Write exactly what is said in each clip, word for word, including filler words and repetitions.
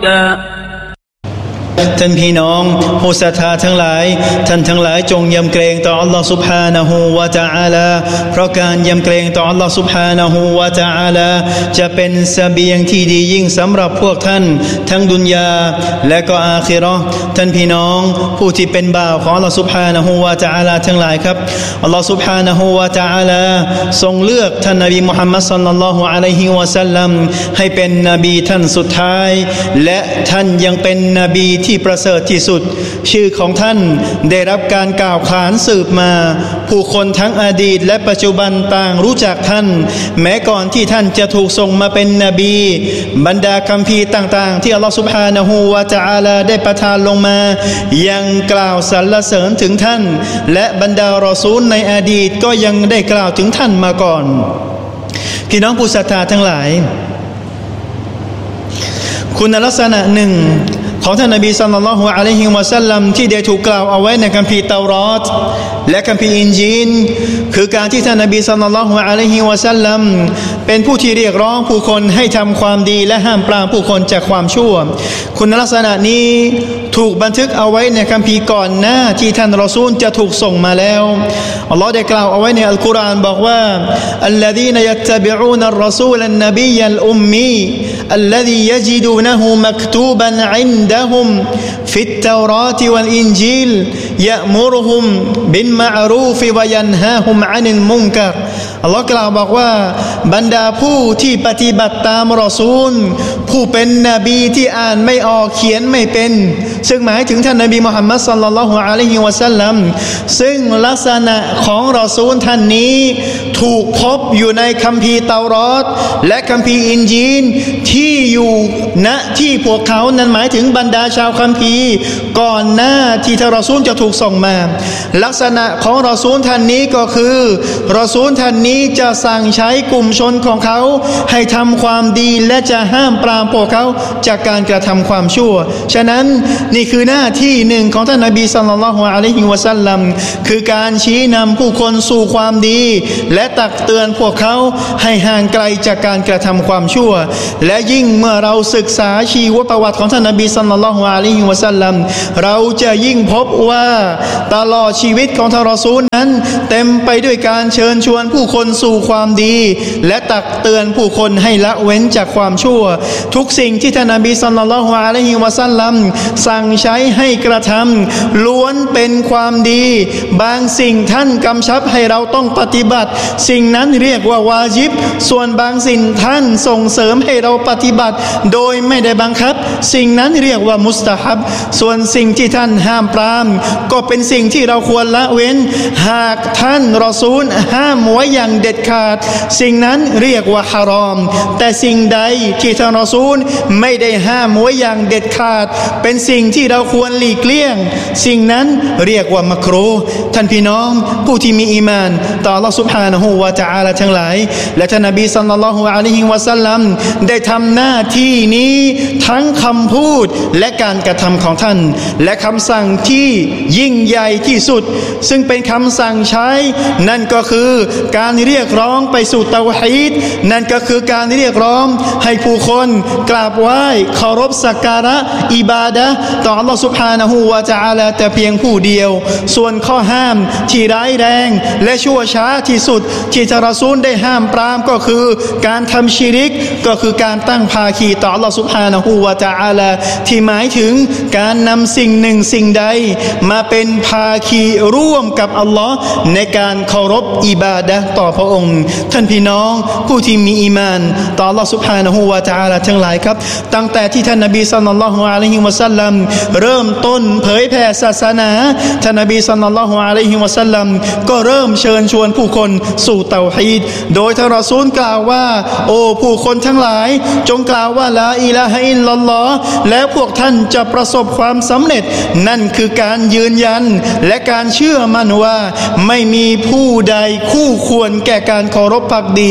ميتا ท่านพี่น้องผู้ศรัทธาทั้งหลายท่านทั้งหลายจงยำเกรงต่ออัลลอฮฺซุบฮานะฮูวะตะอาลาเพราะการยำเกรงต่ออัลลอฮฺซุบฮานะฮูวะตะอาลาจะเป็นเสบียงที่ดียิ่งสำหรับพวกท่านทั้งดุนยาและก็อาคิเราะห์ท่านพี่น้องผู้ที่เป็นบ่าวของอัลลอฮฺซุบฮานะฮูวะตะอาลาทั้งหลายครับอัลลอฮฺซุบฮานะฮูวะตะอาลาทรงเลือกท่านนบีมุฮัมมัดศ็อลลัลลอฮุอะลัยฮิวะซัลลัมให้เป็นนบีท่านสุดท้ายและท่านยังเป็นนบีที่ประเสริฐที่สุดชื่อของท่านได้รับการกล่าวขานสืบมาผู้คนทั้งอดีตและปัจจุบันต่างรู้จักท่านแม้ก่อนที่ท่านจะถูกส่งมาเป็นนบีบรรดาคัมภีร์ต่างๆที่อัลลอฮฺซุบฮานะฮูวะตะอาลาได้ประทานลงมายังกล่าวสรรเสริญถึงท่านและบรรดารอซูลในอดีตก็ยังได้กล่าวถึงท่านมาก่อนพี่น้องผู้ศรัทธาทั้งหลายคุณลักษณะหนึ่งของท่านนบีศ็อลลัลลอฮุอะลัยฮิวะซัลลัมที่ได้ถูกกล่าวเอาไว้ในคัมภีร์เตารอตและคัมภีร์อินจีลคือการที่ท่านนบีศ็อลลัลลอฮุอะลัยฮิวะซัลลัมเป็นผู้ที่เรียกร้องผู้คนให้ทำความดีและห้ามปรามผู้คนจากความชั่วคุณลักษณะนี้ถูกบันทึกเอาไว้ในคัมภีร์ก่อนหน้าที่ท่านรอซูลจะถูกส่งมาแล้วอัลลอฮ์ได้กล่าวเอาไว้ในอัลกุรอานบอกว่าอัลลซีนยัตตะบิอูนัรรอซูลันนบียัลอุมมีอัลลซียะญิดูนะฮูมักตูบันอินดะฮุมฟิตเตารอตวัลอินจีลยะมุรุฮุมบิลมะอ์รูฟวะยันฮาฮุมอานิลมุนกัรอัลลอฮ์กล่าวบอกว่าบรรดาผู้ที่ปฏิบัติตามรอซูลผู้เป็นนบีที่อ่านไม่ออกเขียนไม่เป็นซึ่งหมายถึงท่านนบีมุฮัมมัดศ็อลลัลลอฮุอะลัยฮิวะซัลลัมซึ่งลักษณะของรอซูลท่านนี้ถูกพบอยู่ในคัมภีร์เตารอตและคัมภีร์อินจีลที่อยู่ณที่พวกเขานั้นหมายถึงบรรดาชาวคัมภีร์ก่อนหน้าที่ท่านรอซูลจะถูกส่งมาลักษณะของรอซูลท่านนี้ก็คือรอซูลท่านนี้จะสั่งใช้กลุ่มชนของเขาให้ทำความดีและจะห้ามปรามพวกเขาจากการกระทำความชั่วฉะนั้นนี่คือหน้าที่หนึ่งของท่านนบีศ็อลลัลลอฮุอะลัยฮิวะซัลลัมคือการชี้นำผู้คนสู่ความดีและตักเตือนพวกเขาให้ห่างไกลจากการกระทำความชั่วและยิ่งเมื่อเราศึกษาชีวประวัติของท่านนบีศ็อลลัลลอฮุอะลัยฮิวะซัลลัมเราจะยิ่งพบว่าตลอดชีวิตของท่านรอซูลนั้นเต็มไปด้วยการเชิญชวนผู้คนสู่ความดีและตักเตือนผู้คนให้ละเว้นจากความชั่วทุกสิ่งที่ท่านนบีศ็อลลัลลอฮุอะลัยฮิวะซัลลัมสั่งใช้ให้กระทำล้วนเป็นความดีบางสิ่งท่านกำชับให้เราต้องปฏิบัติสิ่งนั้นเรียกว่าวาญิบส่วนบางสิ่งท่านส่งเสริมให้เราปฏิบัติโดยไม่ได้บังคับสิ่งนั้นเรียกว่ามุสตะฮับส่วนสิ่งที่ท่านห้ามปรามก็เป็นสิ่งที่เราควรละเว้นหากท่านรอซูลห้ามไว้อย่างเด็ดขาดสิ่งนั้นเรียกว่าฮารอมแต่สิ่งใดที่ท่านรอซูลไม่ได้ห้ามไว้อย่างเด็ดขาดเป็นสิ่งที่เราควรหลีกเลี่ยงสิ่งนั้นเรียกว่ามักรูฮ์ท่านพี่น้องผู้ที่มีอีมานต่ออัลเลาะห์ซุบฮานะฮูวะตะอาลาทั้งหลายและท่านนบีศ็อลลัลลอฮุอะลัยฮิวะซัลลัมได้ทำหน้าที่นี้ทั้งคำพูดและการกระทำของท่านและคำสั่งที่ยิ่งใหญ่ที่สุดซึ่งเป็นคำสั่งใช้นั่นก็คือการเรียกร้องไปสู่เตาฮีดนั่นก็คือการเรียกร้องให้ผู้คนกราบไหว้เคารพสักการะอิบาดะห์ต่ออัลเลาะห์ซุบฮานะฮูวะตะอาลาแต่เพียงผู้เดียวส่วนข้อห้ามที่ร้ายแรงและชั่วช้าที่สุดที่ท่านรอซูลได้ห้ามปรามก็คือการทำชิริกก็คือการตั้งภาคีต่ออัลเลาะห์ซุบฮานะฮูวะตะอาลาที่หมายถึงการนำสิ่งหนึ่งสิ่งใดมาเป็นภาคีร่วมกับอัลลอฮ์ในการเคารพอิบาดะห์ต่อพระองค์ท่านพี่น้องผู้ที่มีอีมานต่ออัลลอฮ์ซุบฮานะฮูวะตะอาลาทั้งหลายครับตั้งแต่ที่ท่านนบีศ็อลลัลลอฮุอะลัยฮิวะซัลลัมเริ่มต้นเผยแผ่ศาสนาท่านนบีศ็อลลัลลอฮุอะลัยฮิวะซัลลัมก็เริ่มเชิญชวนผู้คนสู่เตาฮีดโดยท่านรอซูลกล่าวว่าโอ้ผู้คนทั้งหลายจงกล่าวว่าลาอิลาฮะอิลลัลลอฮ์แล้วพวกท่านจะประสบความสำเร็จนั่นคือการยืนยันและการเชื่อมั่นว่าไม่มีผู้ใดคู่ควรแก่การเคารพภักดี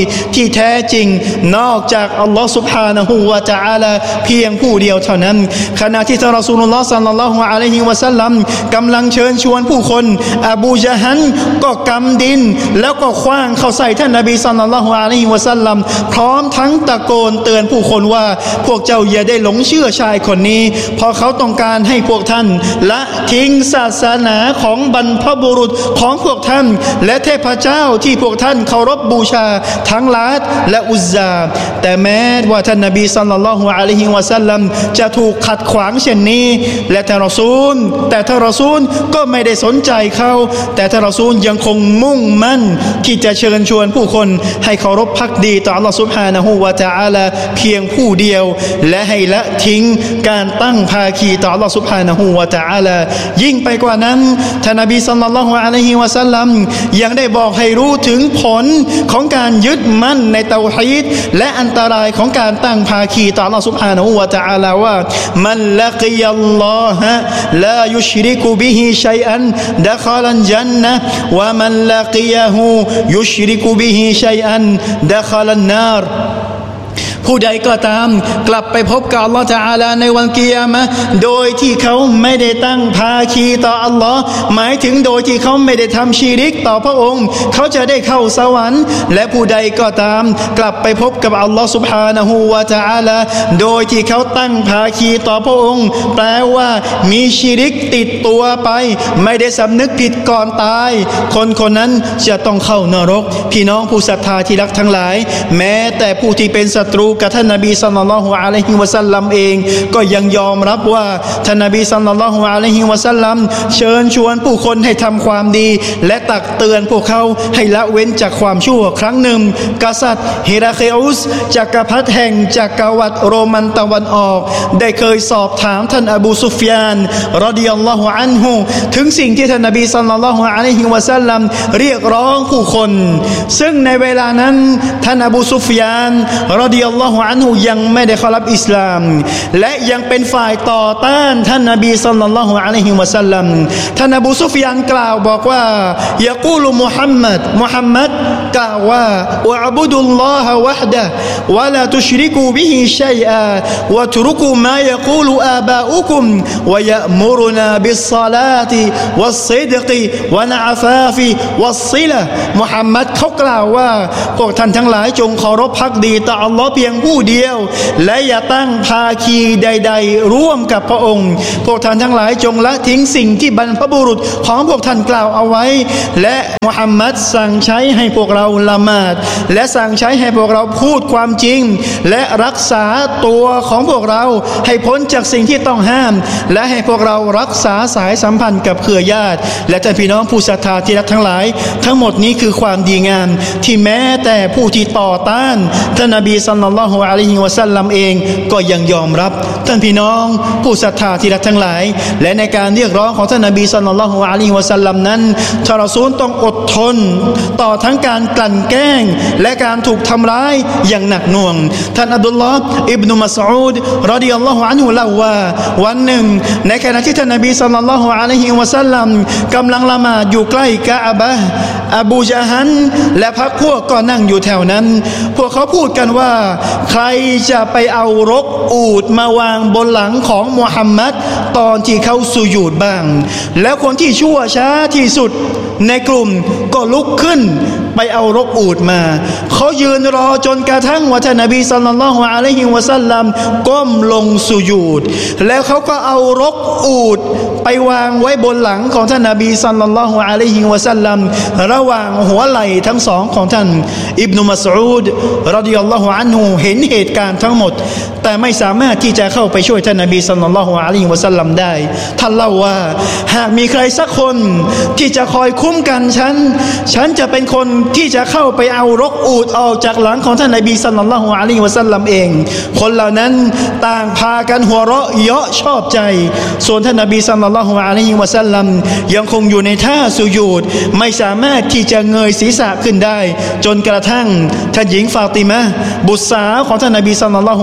ที่แท้จริงนอกจากอัลลอฮฺ سبحانه และ تعالى เพียงผู้เดียวเท่านั้นขณะที่ท่านรอซูลุลลอฮ์ศ็อลลัลลอฮุอะลัยฮิวะซัลลัมกำลังเชิญชวนผู้คนอบูญะฮัลก็กำดินแล้วก็ขว้างเข้าใส่ท่านนบีศ็อลลัลลอฮุอะลัยฮิวะซัลลัมพร้อมทั้งตะโกนเตือนผู้คนว่าพวกเจ้าอย่าได้หลงเชื่อชายคนนี้เพราะเขาต้องการให้พวกท่านละทิ้งศาสนาของบรรพบุรุษของพวกท่านและเทพเจ้าที่พวกท่านเคารพบูชาทั้งลาตและอุซซาแต่แม้ว่าท่านนบีศ็อลลัลลอฮุอะลัยฮิวะซัลลัมจะถูกขัดขวางเช่นนี้และท่านรอซูลแต่ท่านรอซูลก็ไม่ได้สนใจเขาแต่ท่านรอซูลยังคงมุ่งมั่นที่จะเชิญชวนผู้คนให้เคารพภักดีต่ออัลลอฮฺซุบฮานะฮูวะตะอาลาเพียงผู้เดียวและให้ละทิ้งการตั้งภาคีต่ออัลลอฮฺซุบฮานะฮูวะตะอาลายิ่งไปกว่านั้นท่านนบีศ็อลลัลลอฮุอะลัยฮิวะซัลลัมยังได้บอกให้รู้ถึงผลของการยึดมั่นในเตาฮีดและอันตรายของการตั้งภาคีต่ออัลลอฮฺซุบฮานะฮูวะตะอาลาว่ามันละกียัลลอฮะลายุชริกุบิฮิชัยอันดะคอลันญันนะห์วะมันละกียะฮูยุชริกุบิฮิชัยอันดะคอลันนารผู้ใดก็ตามกลับไปพบกับอัลลอฮฺตะอาลาในวันกิยามะห์โดยที่เขาไม่ได้ตั้งภาคีต่ออัลลอฮ์หมายถึงโดยที่เขาไม่ได้ทำชีริกต่อพระองค์เขาจะได้เข้าสวรรค์และผู้ใดก็ตามกลับไปพบกับอัลลอฮ์ซุบฮานะฮูวะตะอาลาโดยที่เขาตั้งภาคีต่อพระองค์แปลว่ามีชีริกติดตัวไปไม่ได้สำนึกผิดก่อนตายคนคนนั้นจะต้องเข้านรกพี่น้องผู้ศรัทธาที่รักทั้งหลายแม้แต่ผู้ที่เป็นศัตรูกับท่านนบีศ็อลลัลลอฮุอะลัยฮิวะซัลลัมเองก็ยังยอมรับว่าท่านนบีศ็อลลัลลอฮุอะลัยฮิวะซัลลัมเชิญชวนผู้คนให้ทำความดีและตักเตือนพวกเขาให้ละเว้นจากความชั่วครั้งหนึ่งกษัตริย์เฮราเคอุสจักรพรรดิแห่งจักรวรรดิโรมันตะวันออกได้เคยสอบถามท่านอบูซุฟยานรอฎิยัลลอฮุอันฮุถึงสิ่งที่ท่านนบีศ็อลลัลลอฮุอะลัยฮิวะซัลลัมเรียกร้องผู้คนซึ่งในเวลานั้นท่านอบูซุฟยานรอฎิยัลลอฮุอันฮุยังไม่ได้เข้ารับอิสลามและยังเป็นฝ่ายต่อต้านท่านนบีศ็อลลัลลอฮุอะลัยฮิวะซัลลัมท่านอบูซุฟยานกล่าวบอกว่ายะกูลุมุฮัมมัดมุฮัมมัดกล่าวว่าอุอบุดุลลอฮะวะฮดะฮ์วะลาตุชริกูบิฮิชัยอาวะตุรุกูมายะกูลุอาบาอุกุมวะยะมุรุนาบิศศอลาติวัสซิดกิวะนะอฟาฟิวัสซิละห์มุฮัมมัดเขากล่าวว่าพวกท่านทั้งหลายจงเคารพภักดีต่ออัลเลาะห์เพียงผู้เดียวและอย่าตั้งภาคีใดๆร่วมกับพระองค์พวกท่านทั้งหลายจงละทิ้งสิ่งที่บรรพบุรุษของพวกท่านกล่าวเอาไว้และมุฮัมมัดสั่งใช้ให้พวกเราละหมาดและสั่งใช้ให้พวกเราพูดความจริงและรักษาตัวของพวกเราให้พ้นจากสิ่งที่ต้องห้ามและให้พวกเรารักษาสายสัมพันธ์กับเครือญาติและท่านพี่น้องผู้ศรัทธาที่รักทั้งหลายทั้งหมดนี้คือความดีงามที่แม้แต่ผู้ที่ต่อต้านท่านนบีศ็อลลัลลอฮุอะลัยฮิวะซัลลัมเองก็ยังยอมรับท่านพี่น้องผู้ศรัทธาที่รักทั้งหลายและในการเรียกร้องของท่านนบีศ็อลลัลลอฮุอะลัยฮิวะซัลลัมนั้นท่านรอซูลต้องอดทนต่อทั้งการกลั่นแกล้งและการถูกทำร้ายอย่างหนักหน่วงท่านอับดุลลอฮ์อิบนุมัสอูดรอฎิยัลลอฮุอันฮุเล่าว่าวันหนึ่งในขณะที่ท่านนบีศ็อลลัลลอฮุอะลัยฮิวะซัลลัมกำลังละหมาดอยู่ใกล้กะอ์บะห์อบูญะฮัลและพรรคพวกก็นั่งอยู่แถวนั้นพวกเขาพูดกันว่าใครจะไปเอารกอูฐมาวางบนหลังของมุฮัมมัดตอนที่เขาสุญูดบ้างแล้วคนที่ชั่วช้าที่สุดในกลุ่มก็ลุกขึ้นไปเอารกอูฐมาเขายืนรอจนกระทั่งว่าท่านนบีศ็อลลัลลอฮุอะลัยฮิวะซัลลัมก้มลงสุญูดแล้วเขาก็เอารกอูฐไปวางไว้บนหลังของท่านนบีศ็อลลัลลอฮุอะลัยฮิวะซัลลัมระหว่างหัวไหล่ทั้งสองของท่านอิบนุมัสอูดรอฎิยัลลอฮุอันฮุเห็นเหตุการณ์ทั้งหมดแต่ไม่สามารถที่จะเข้าไปช่วยท่านนบีศ็อลลัลลอฮุอะลัยฮิวะซัลลัมได้ท่านเล่าว่าหากมีใครสักคนที่จะคอยคุ้มกันฉันฉันจะเป็นคนที่จะเข้าไปเอารกอูฐออกจากหลังของท่านนบีศ็อลลัลลอฮุอะลัยฮิวะซัลลัมเองคนเหล่านั้นต่างพากันหัวเราะเยาะชอบใจส่วนท่านนบีศ็อลลัลลอฮุอะลัยฮิวะซัลลัมยังคงอยู่ในท่าสุญูดไม่สามารถที่จะเงยศีรษะขึ้นได้จนกระทั่งท่านหญิงฟาติมะห์บุตรสาวของท่านนบีศ็อลลัลลอฮุอะลัยฮิวะ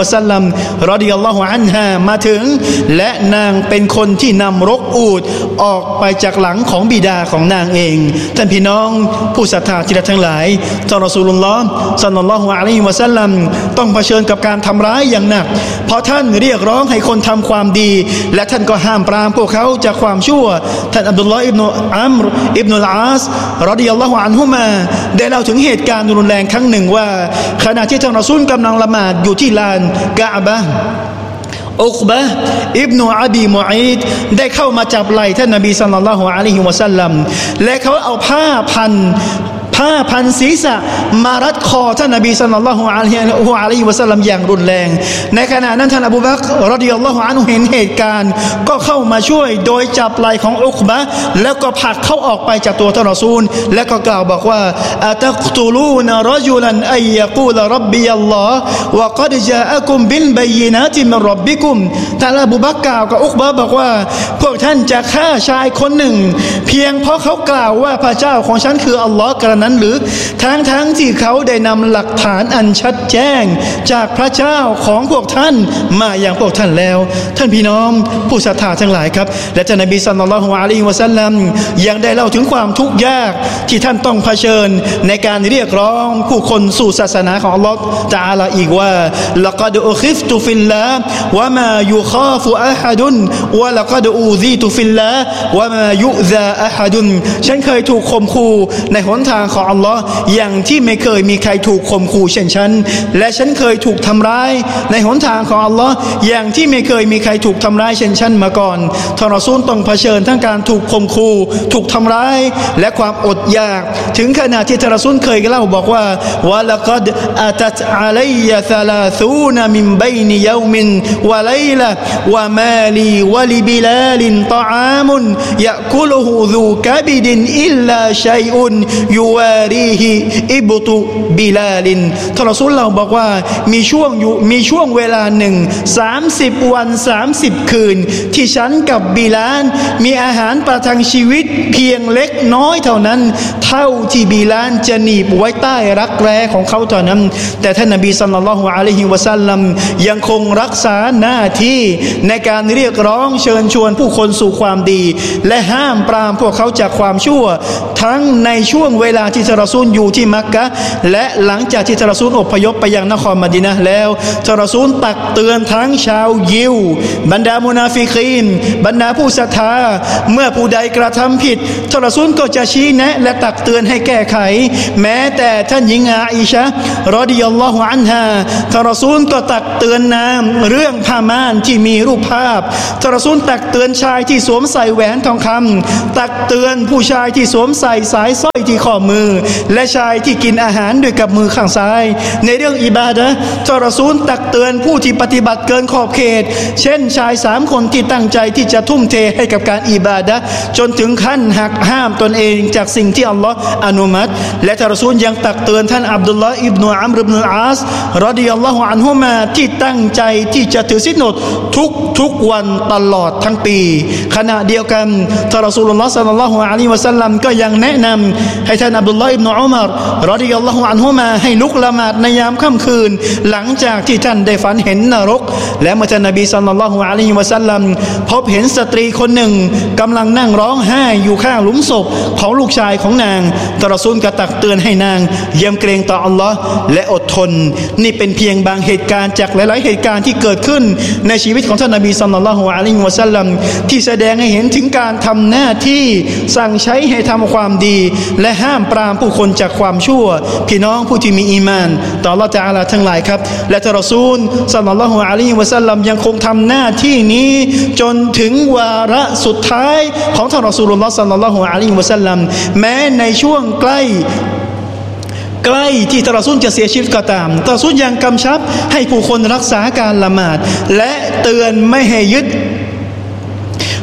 ซัลลัมรอฎิยัลลอฮุอันฮามาถึงและนางเป็นคนที่นำรกอูฐออกไปจากหลังของบิดาของนางเองท่านพี่น้องผู้ศรัทธาที่รักทั้งหลายท่านรอซูลุลลอฮ์ศ็อลลัลลอฮุอะลัยฮิวะซัลลัมต้องเผชิญกับการทำร้ายอย่างหนักเพราะท่านเรียกร้องให้คนทำความดีและท่านก็ห้ามปรามพวกเขาจากความชั่วท่านอับดุลลอฮ์อิบนุอัมรอิบนุลอาสรอฎิยัลลอฮุอันฮุมาได้เล่าถึงเหตุการณ์รุนแรงครั้งหนึ่งว่าขณะที่ท่านรอซูลกำลังละหมาดอยู่ที่ลานกะอ์บะห์อุกบะห์อิบนุอะบีมุอีดได้เข้ามาจับไหล่ท่านนบีศ็อลลัลลอฮุอะลัยฮิวะซัลลัมและเขาเอาผ้าพันผ้าพันศีรษะมารัดคอท่านนบีศ็อลลัลลอฮุอะลัยฮิวะซัลลัมอย่างรุนแรงในขณะนั้นท่านอบูบักรรอฎิยัลลอฮุอันฮุเห็นเหตุการณ์ก็เข้ามาช่วยโดยจับไหล่ของอุกบะห์แล้วก็ผลักเขาออกไปจากตัวท่านรอซูลและก็กล่าวบอกว่าอะตักตุลูนรจุลันอัยยะกูลร็อบบิยัลลอฮ์วะกัดญาอะกุมบิลบัยยินาติมินร็อบบิกุมท่านอบูบักรกล่าวกับอุกบะห์บอกว่าพวกท่านจะฆ่าชายคนหนึ่งเพียงเพราะเขากล่าวว่าพระเจ้าของฉันคืออัลลอฮ์กระนั้นหรือทั้งทั้งที่เขาได้นำหลักฐานอันชัดแจ้งจากพระเจ้าของพวกท่านมาอย่างพวกท่านแล้วท่านพี่น้องผู้ศรัทธาทั้งหลายครับและท่านนบีศ็อลลัลลอฮุอะลัยฮิวะซัลลัมยังได้เล่าถึงความทุกข์ยากที่ท่านต้องเผชิญในการเรียกร้องผู้คนสู่ศาสนาของอัลลอฮฺตะอาลาอีกว่าละกัดอุคิฟตุฟิลลาห์วะมายุคาฟุอะฮัดุนวะละกัดอูซีตุฟิลลาห์วะมายุซาอะฮัดุนฉันเคยถูกข่มขู่ในหนทางของอัลลอฮ์อย่างที่ไม่เคยมีใครถูกข่มขู่เช่นฉันและฉันเคยถูกทำร้ายในหนทางของอัลลอฮ์อย่างที่ไม่เคยมีใครถูกทำร้ายเช่นฉันมาก่อนท่านรอซูลต้องเผชิญทั้งการถูกข่มขู่ถูกทำร้ายและความอดอยากถึงขนาดที่ท่านรอซูลเคยเล่าบอกว่าวะละกัดอะตัตอะลัยยะซะลาซูนมินบัยนิยอมินวะไลละวะมาลีวะลิบิลาลินตออามุนยะกุลุฮูซูกะบิดินอิลลาชัยอุนยูวารีฮิอิบตุบิลาลินท่านรอซูลเราบอกว่ามีช่วงอยู่มีช่วงเวลาหนึ่งสามสิบวันสามสิบคืนที่ฉันกับบิลาลมีอาหารประทังชีวิตเพียงเล็กน้อยเท่านั้นเท่าที่บิลาลจะหนีบไว้ใต้รักแร้ของเขาเท่านั้นแต่ท่านนบีศ็อลลัลลอฮุอะลัยฮิวะซัลลัมยังคงรักษาหน้าที่ในการเรียกร้องเชิญชวนผู้คนสู่ความดีและห้ามปรามพวกเขาจากความชั่วทั้งในช่วงเวลาที่ท่านรอซูลอยู่ที่มักกะฮ์และหลังจากที่ท่านรอซูลอพยพไปยังนครมะดีนะห์แล้วท่านรอซูลตักเตือนทั้งชาวยิวบรรดามุนาฟิกีนบรรดาผู้ศรัทธาเมื่อผู้ใดกระทำผิดท่านรอซูลก็จะชี้แนะและตักเตือนให้แก้ไขแม้แต่ท่านหญิงอาอิชะฮ์รอฎิยัลลอฮุอันฮาท่านรอซูลก็ตักเตือนนางเรื่องผ้าม่านที่มีรูปภาพท่านรอซูลตักเตือนชายที่สวมใส่แหวนทองคำตักเตือนผู้ชายที่สวมใส่สายสร้อยที่ข้อมือและชายที่กินอาหารด้วยกับมือข้างซ้ายในเรื่องอิบาดะห์ท่านรอซูลตักเตือนผู้ที่ปฏิบัติเกินขอบเขตเช่นชายสามคนที่ตั้งใจที่จะทุ่มเทให้กับการอิบาดะห์จนถึงขั้นหักห้ามตนเองจากสิ่งที่อัลลอฮ์อนุมัติและท่านรอซูลยังตักเตือนท่านอับดุลลอฮ์อิบนุอัมรอิบนุลอาสรอฎิยัลลอฮุอันฮุมาที่ตั้งใจที่จะถือศีลอดทุกทุกวันตลอดทั้งปีขณะเดียวกันท่านรอซูลุลลอฮ์ศ็อลลัลลอฮุอะลัยฮิวะซัลลัมก็ยังแนะนำให้ท่านอับดุลลอฮ์อิบนุอุมัรรอฎิยัลลอฮุอันฮุมาให้ลุกละหมาดในยามค่ำคืนหลังจากที่ท่านได้ฝันเห็นนรกและเมื่อท่านนบีศ็อลลัลลอฮุอะลัยฮิวะซัลลัมพบเห็นสตรีคนหนึ่งกำลังนั่งร้องไห้อยู่ข้างหลุมศพของลูกชายของนางท่านรอซูลก็ตักเตือนให้นางเยี่ยมเกรงต่ออัลลอฮ์และอดทนนี่เป็นเพียงบางเหตุการณ์จากหลายๆเหตุการณ์ที่เกิดขึ้นในชีวิตของท่านนบีศ็อลลัลลอฮุอะลัยฮิวะซัลลัมที่แสดงให้เห็นถึงการทำหน้าที่สั่งใช้ให้ทำความดีและห้ามปรามผู้คนจากความชั่วพี่น้องผู้ที่มีอีมานต่ออัลเลาะห์ตะอาลาทั้งหลายครับและท่านรอซูลศ็อลลัลลอฮุอะลัยฮิวะซัลลัมยังคงทำหน้าที่นี้จนถึงวาระสุดท้ายของท่านรอซูลุลลอฮ์ศ็อลลัลลอฮุอะลัยฮิวะซัลลัมแม้ในช่วงใกล้ใกล้ที่ท่านรอซูลจะเสียชีวิตก็ตามท่านรอซูลยังกำชับให้ผู้คนรักษาการละหมาดและเตือนไม่ให้ยึด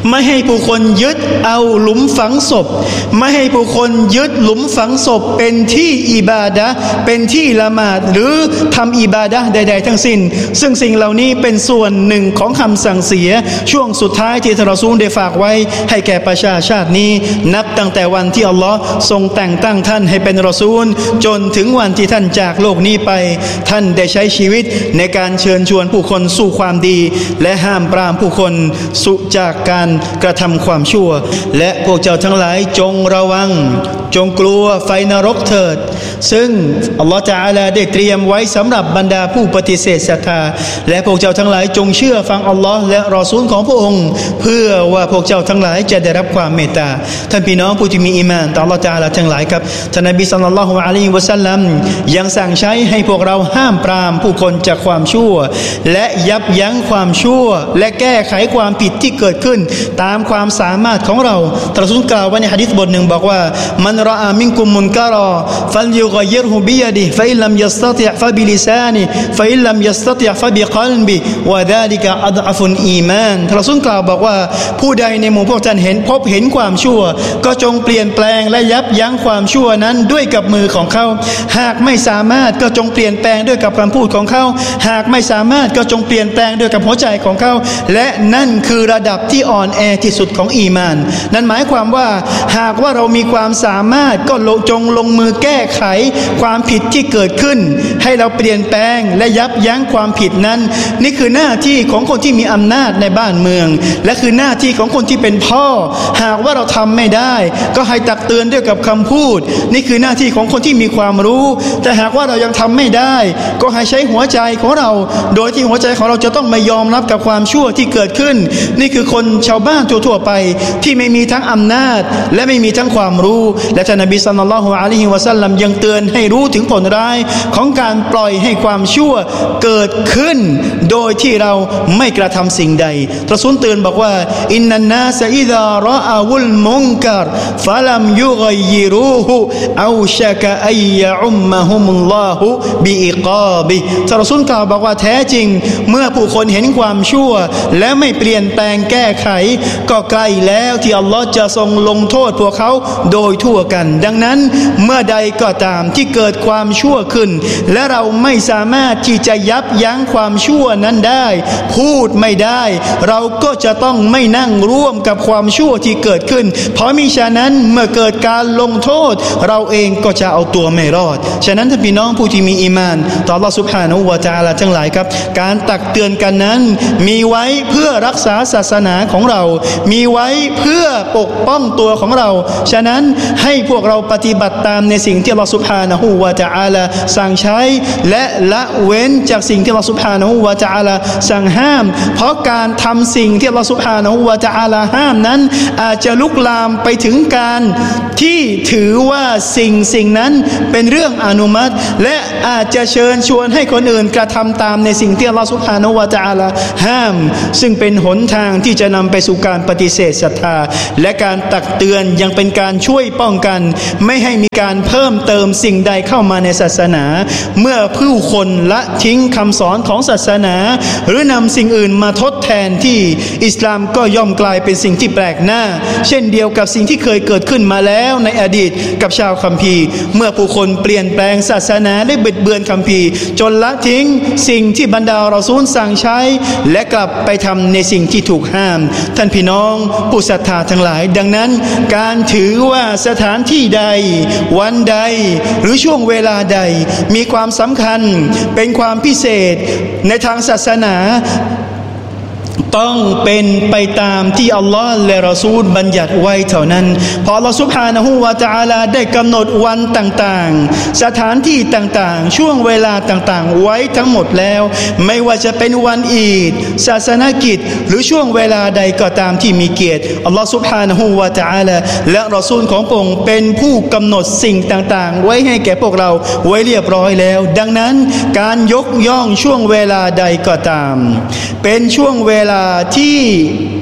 ไม่ให้ผู้คนยึดเอาหลุมฝังศพไม่ให้ผู้คนยึดหลุมฝังศพเป็นที่อิบาดะห์เป็นที่ละหมาดหรือทำอิบาดะห์ใดๆทั้งสิ้นซึ่งสิ่งเหล่านี้เป็นส่วนหนึ่งของคำสั่งเสียช่วงสุดท้ายที่ท่านรอซูลได้ฝากไว้ให้แก่ประชาชาตินี้นับตั้งแต่วันที่อัลลอฮ์ทรงแต่งตั้งท่านให้เป็นรอซูลจนถึงวันที่ท่านจากโลกนี้ไปท่านได้ใช้ชีวิตในการเชิญชวนผู้คนสู่ความดีและห้ามปรามผู้คนสุจากการกระทำความชั่วและพวกเจ้าทั้งหลายจงระวังจงกลัวไฟนรกเถิดซึ่งอัลลอฮฺตะอาลาได้เตรียมไว้สำหรับบรรดาผู้ปฏิเสธศรัทธาและพวกเจ้าทั้งหลายจงเชื่อฟังอัลลอฮ์และรอซูลของพระองค์เพื่อว่าพวกเจ้าทั้งหลายจะได้รับความเมตตาท่านพี่น้องผู้ที่มีอีหม่านต่ออัลลอฮฺตะอาลาทั้งหลายครับท่านนบีศ็อลลัลลอฮุอะลัยฮิวะซัลลัมยังสั่งใช้ให้พวกเราห้ามปรามผู้คนจากความชั่วและยับยั้งความชั่วและแก้ไขความผิดที่เกิดขึ้นตามความสามารถของเราท่านรอซูลกล่าวไว้ในหะดีษบทหนึ่งบอกว่ามันรออามินกุมมุนการะฟัลยุฆอยยิรฮุบิยะดิฟะอินลัมยัสตะติอ์ฟะบิลิซานิฟะอินลัมยัสตะติอ์ฟะบิกัลบิวะซาลิกะอัฎอฟุลอีมานท่านรอซูลกล่าวบอกว่าผู้ใดในหมู่พวกท่านเห็นพบเห็นความชั่วก็จงเปลี่ยนแปลงและยับยั้งความชั่วนั้นด้วยกับมือของเขาหากไม่สามารถก็จงเปลี่ยนแปลงด้วยกับคำพูดของเขาหากไม่สามารถก็จงเปลี่ยนแปลงด้วยกับหัวใจของเขาและนั่นคือระดับที่อ่อนแอที่สุดของอีมานนั่นหมายความว่าหากว่าเรามีความสามารถก็จงลงมือแก้ไขความผิดที่เกิดขึ้นให้เราเปลี่ยนแปลงและยับยั้งความผิดนั้นนี่คือหน้าที่ของคนที่มีอำนาจในบ้านเมืองและคือหน้าที่ของคนที่เป็นพ่อหากว่าเราทำไม่ได้ก็ให้ตักเตือนด้วยกับคำพูดนี่คือหน้าที่ของคนที่มีความรู้แต่หากว่าเรายังทำไม่ได้ก็ให้ใช้หัวใจของเราโดยที่หัวใจของเราจะต้องไม่ยอมรับกับความชั่วที่เกิดขึ้นนี่คือคนชาวบ้านทั่วๆไปที่ไม่มีทั้งอำนาจและไม่มีทั้งความรู้และท่านนบีศ็อลลัลลอฮุอะลัยฮิวะซัลลัมยังเตือนให้รู้ถึงผลร้ายของการปล่อยให้ความชั่วเกิดขึ้นโดยที่เราไม่กระทำสิ่งใดรอซูลเตือนบอกว่าอินนันนาสอิซารออะวุลมุนกัรฟะลัมยุฆอยยิรูฮุเอาชะกะอัยยะอุมมะฮุมุลลอฮุบิอิกาบิท่านรอซูลกล่าวบอกว่าแท้จริงเมื่อผู้คนเห็นความชั่วและไม่เปลี่ยนแปลงแก้ไขก็ใกล้แล้วที่อัลลอฮ์จะทรงลงโทษพวกเขาโดยทั่วกันดังนั้นเมื่อใดก็ตามที่เกิดความชั่วขึ้นและเราไม่สามารถที่จะยับยั้งความชั่วนั้นได้พูดไม่ได้เราก็จะต้องไม่นั่งร่วมกับความชั่วที่เกิดขึ้นเพราะมิฉะนั้นเมื่อเกิดการลงโทษเราเองก็จะเอาตัวไม่รอดฉะนั้นท่านพี่น้องผู้ที่มีอีมานต่ออัลเลาะห์ซุบฮานะฮูวะตะอาลาทั้งหลายครับการตักเตือนกันนั้นมีไว้เพื่อรักษาศาสนาของเรามีไว้เพื่อปกป้องตัวของเราฉะนั้นให้พวกเราปฏิบัติตามในสิ่งที่อัลเลาะห์ซุบฮานะฮูวะตะอาลาสั่งใช้และละเว้นจากสิ่งที่อัลเลาะห์ซุบฮานะฮูวะตะอาลาสั่งห้ามเพราะการทำสิ่งที่อัลเลาะห์ซุบฮานะฮูวะตะอาลาห้ามนั้นอาจจะลุกลามไปถึงการที่ถือว่าสิ่งสิ่งนั้นเป็นเรื่องอนุมัติและอาจจะเชิญชวนให้คนอื่นกระทำตามในสิ่งที่อัลเลาะห์ซุบฮานะฮูวะตะอาลาห้ามซึ่งเป็นหนทางที่จะนำไปสู่การปฏิเสธศรัทธาและการตักเตือนยังเป็นการช่วยป้องกันไม่ให้มีการเพิ่มเติมสิ่งใดเข้ามาในศาสนาเมื่อผู้คนละทิ้งคำสอนของศาสนาหรือนำสิ่งอื่นมาทดแทนที่อิสลามก็ย่อมกลายเป็นสิ่งที่แปลกหน้าเช่นเดียวกับสิ่งที่เคยเกิดขึ้นมาแล้วในอดีตกับชาวคัมภีร์เมื่อผู้คนเปลี่ยนแปลงศาสนาได้บิดเบือนคัมภีร์จนละทิ้งสิ่งที่บรรดารอซูลสั่งใช้และกลับไปทำในสิ่งที่ถูกห้ามท่านพี่น้องผู้ศรัทธาทั้งหลายดังนั้นการถือว่าสถานที่ใดวันใดหรือช่วงเวลาใดมีความสำคัญเป็นความพิเศษในทางศาสนาต้องเป็นไปตามที่อัลลอฮ์และรอซูลบัญญัติไว้เท่านั้นเพราะอัลลอฮ์ซุบฮานะฮูวะตะอาลาได้กำหนดวันต่างๆสถานที่ต่างๆช่วงเวลาต่างๆไว้ทั้งหมดแล้วไม่ว่าจะเป็นวันอีดศาสนกิจหรือช่วงเวลาใดก็ตามที่มีเกียรติอัลลอฮ์ซุบฮานะฮูวะตะอาลาและรอซูลของพระองค์เป็นผู้กำหนดสิ่งต่างๆไว้ให้แก่พวกเราไว้เรียบร้อยแล้วดังนั้นการยกย่องช่วงเวลาใดก็ตามเป็นช่วงเวลาที่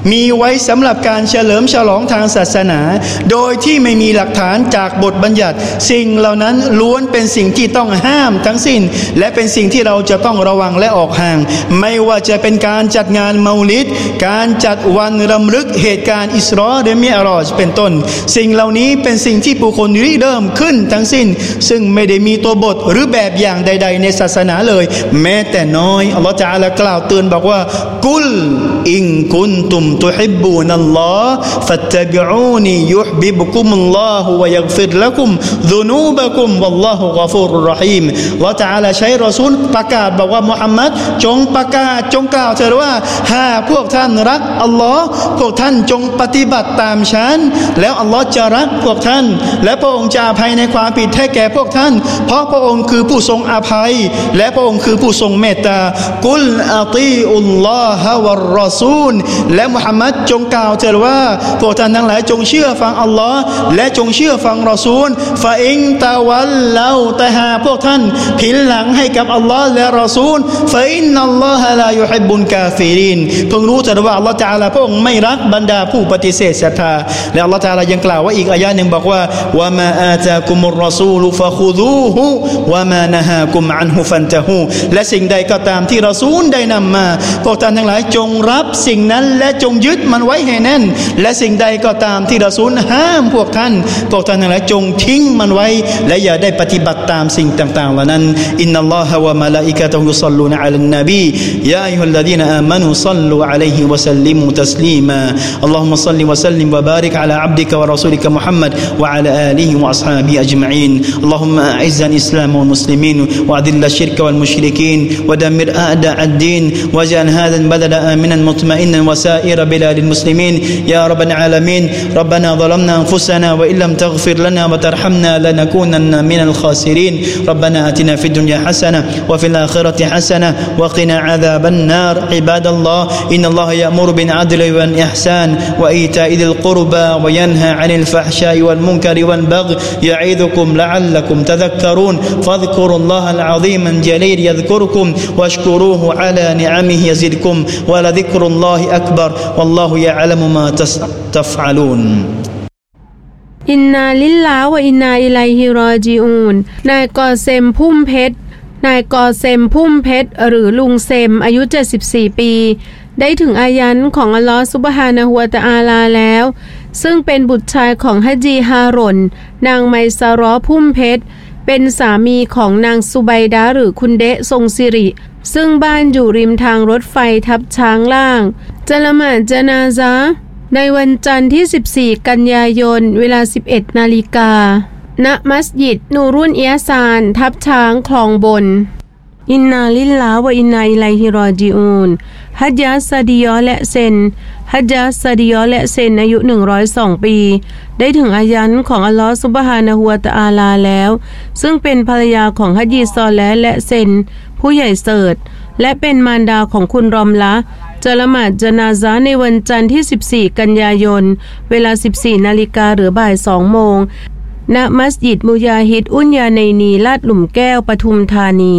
มีไว้สำหรับการเฉลิมฉลองทางศาสนาโดยที่ไม่มีหลักฐานจากบทบัญญัติสิ่งเหล่านั้นล้วนเป็นสิ่งที่ต้องห้ามทั้งสิ้นและเป็นสิ่งที่เราจะต้องระวังและออกห่างไม่ว่าจะเป็นการจัดงานเมาลิดการจัดวันรำลึกเหตุการณ์อิสรอและมิอ์รอจเป็นต้นสิ่งเหล่านี้เป็นสิ่งที่ผู้คนริเริ่มขึ้นทั้งสิ้นซึ่งไม่ได้มีตัวบทหรือแบบอย่างใดๆในศาสนาเลยแม้แต่น้อยอัลลอฮฺตะอาลากล่าวเตือนบอกว่ากุลอินกุนตุมตุฮิบบูนัลลอฮ์ฟัตตะบิอูนียุฮบิบุกุมุลลอฮุวะยัฆฟิรละกุมซุนูบะกุมวัลลอฮุฆอฟูรุรเราะฮีมอัลลอฮฺตะอาลาใช้รอซูลประกาศบอกว่ามุฮัมมัดจงประกาศจงกล่าวเถิดว่าหากพวกท่านรักอัลลอฮ์พวกท่านจงปฏิบัติตามฉันแล้วอัลลอฮ์จะรักพวกท่านและพระองค์จะอภัยในความผิดให้แก่พวกท่านเพราะพระองค์คือผู้ทรงอภัยและพระองค์คือผู้ทรงเมตตากุลอะตีอุลลอฮะวัรรอซูลและมุฮัมมัดจงกล่าวเถิดว่าพวกท่านทั้งหลายจงเชื่อฟังอัลลอฮ์และจงเชื่อฟังรอซูลฟาอินตะวัลลาแต่หากพวกท่านผินหลังให้กับอัลลอฮ์และรอซูลฟาอินนัลลอฮะลายุฮิบบุลกาฟิรินเพิ่งรู้เถิดว่าอัลลอฮ์ตะอาลาพระองค์ไม่รักบรรดาผู้ปฏิเสธศรัทธาและอัลลอฮ์ตะอาลายังกล่าวว่าอีกอายะห์นึงบอกว่าวะมาอาตากุมุรรอซูลฟะคุซูฮูวะมานะฮากุมอันฮุฟันตะฮูและสิ่งใดก็ตามที่รอซูลได้นำมาพวกท่านทั้งหลายจงรับสิ่งนั้นและจงยึดมันไว้ให้แน่นและสิ่งใดก็ตามที่รอซูลห้ามพวกท่านพวกท่านทั้งหลายจงทิ้งมันไว้และอย่าได้ปฏิบัติตามสิ่งต่างๆเหล่านั้นอินนัลลอฮะวะมะลาอิกะตุฮุยุศ็อลลูนะอะลันนบียาอัยยุฮัลลซีนาอามานูศ็อลลูอะลัยฮิวะซัลลิมูตัสลีมาอัลลอฮุมมะศ็อลลิวะซัลลิมวะบาริกอะลาอับดิกะวะรอซูลิกะมุฮัมมัดวะอะลาอาลิฮิวะอัศฮาบิฮิอัจมะอีนอัลลอฮุมมะอะอิซซัลอิสลามวัลมุสลิมีนวะอะดิลลัชชิรกะวัลมุชริกีนวะดัมมิรอาอ์ดาอัดดีนวะญะอัลฮาซาลบะลดอามินันมุตมะอินนันวะซาอิรบิลาดิลมุสลิมีนยาร็อบบัลอาลามีนร็อบบะนาฎะลัมนาอันฟุซะนาวะอิลลัมตัฆฟิรลานาวะตัรฮัมนาลานะกูนันนะมินัลคอซิรินร็อบบะนาอะตินาฟิดดุนยาฮะซะนะฮ์วะฟิลอาคิเราะติฮะซะนะฮ์วะกินาอะซาบันนารอิบาดัลลอฮ์อินนัลลอฮะยะมุรุบิลอะดลิวัลอิห์ซานวะอีตาอิซิลกุรบาวะยันฮาอะนิลฟะฮ์ชาอิวัลมุนกะริวัลบัฆยยะอิซุกุมละอัลลักุมตะซักกะรูนฟัซกุรุลลอฮะอัลอะซีมัลญะลีลยัซกุรุกุมวัชกุรูฮูอะลานิอะมิฮิยะซิดกุมวะละซิกรุลลอฮิอักบัรวัลลอฮุยะอะลัมุมาตัฟอะลูนอินนาลิลลาฮ์วะอินนาอิลัยฮิรอญิอูนนายกอเซมพุ่มเพชรนายกอเซมพุ่มเพชรหรือลุงเซมอายุเจ็ดสิบสี่ปีได้ถึงอายันของอัลลอฮฺซุบฮานะฮูวะตะอาลาแล้วซึ่งเป็นบุตรชายของฮะจีฮารอนนางไมซารอพุ่มเพชรเป็นสามีของนางซุไบดาหรือคุณเดะทรงสิริซึ่งบ้านอยู่ริมทางรถไฟทับช้างล่างจะละหมาดญะนาซะห์ในวันจันทร์ที่สิบสี่กันยายนเวลา สิบเอ็ดนาฬิกาณมัสยิดนูรุนอิยะซานทับช้างคลองบนอินนาลิลลาฮ์วะอินนาอิลัยฮิรอญิอูนฮัจญะซะดียอและเซนฮัจญะซะดียอและเซนอายุหนึ่งร้อยสองปีได้ถึงอายันของอัลลอฮฺซุบฮานะฮูวะตะอาลาแล้วซึ่งเป็นภรรยาของฮัจญีซอเลห์และเซนผู้ใหญ่เสิร์ชและเป็นมารดาของคุณรอมละจะละหมาดญะนาซะห์ในวันจันทร์ที่สิบสี่กันยายนเวลา สิบสี่นาฬิกาหรือบ่ายสองโมงณมัสยิดมุญาฮิดอุนยาเนนีลาดหลุมแก้วปทุมธานี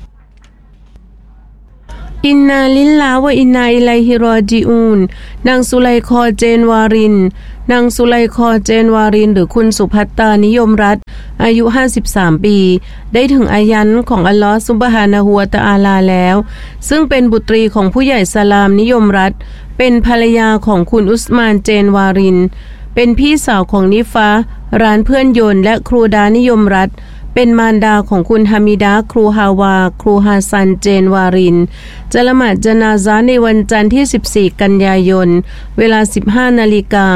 อินนาลิลลาฮ์วะอินนาอิลัยฮิรอญิอูนนางสุไลคอเจนวารินนางสุไลคอเจนวารินหรือคุณสุภัตตานิยมรัตน์อายุห้าสิบสามปีได้ถึงอายันของอัลลอฮฺซุบฮานะฮูวะตะอาลาแล้วซึ่งเป็นบุตรีของผู้ใหญ่สลามนิยมรัตน์เป็นภรรยาของคุณอุสมานเจนวารินเป็นพี่สาวของนิฟาร้านเพื่อนยนต์และครูดานิยมรัตน์เป็นมารดาของคุณฮามิดาครูฮาวาครูฮาซันเจนวารินจะละหมาดญะนาซะห์ในวันจันทร์ที่สิบสี่กันยายนเวลา สิบห้านาฬิกา